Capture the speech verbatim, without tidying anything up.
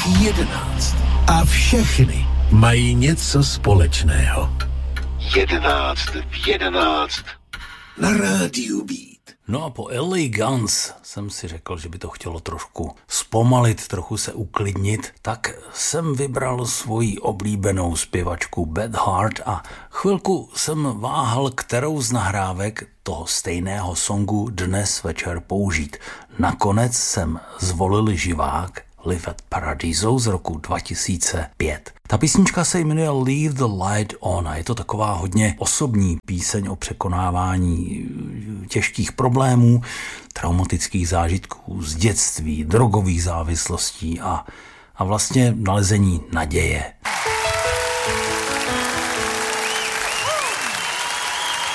jedenáct. A všechny mají něco společného. Jedenáct v jedenáct na rádiu Beat. No a po L A Guns jsem si řekl, že by to chtělo trošku zpomalit, trochu se uklidnit, tak jsem vybral svoji oblíbenou zpěvačku Beth Hart a chvilku jsem váhal, kterou z nahrávek toho stejného songu dnes večer použít. Nakonec jsem zvolil živák Live at Paradiso z roku dva tisíce pět. Ta písnička se jmenuje Leave the Light On a je to taková hodně osobní píseň o překonávání těžkých problémů, traumatických zážitků z dětství, drogových závislostí a, a vlastně nalezení naděje